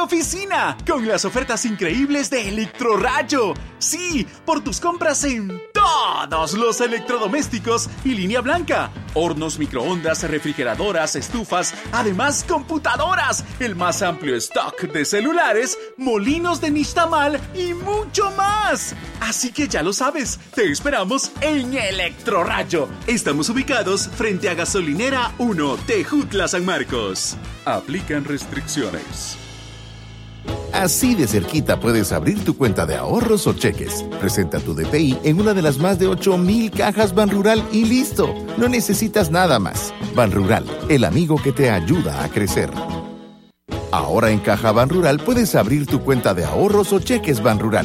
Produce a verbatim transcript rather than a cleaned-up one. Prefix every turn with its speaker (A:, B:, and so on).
A: oficina con las ofertas increíbles de Electrorrayo. Sí, por tus compras en todos los electrodomésticos y línea blanca. Hornos, microondas, refrigeradoras, estufas, además computadoras, el más amplio stock de celulares, molinos de nixtamal y mucho más. Así que ya lo sabes, te esperamos en Electrorrayo. Estamos ubicados frente a Gasolinera uno, Tejutla, San Marcos. Aplican restricciones.
B: Así de cerquita puedes abrir tu cuenta de ahorros o cheques. Presenta tu D P I en una de las más de ocho mil cajas Banrural y listo. No necesitas nada más. Banrural, el amigo que te ayuda a crecer. Ahora en Caja Banrural puedes abrir tu cuenta de ahorros o cheques Banrural.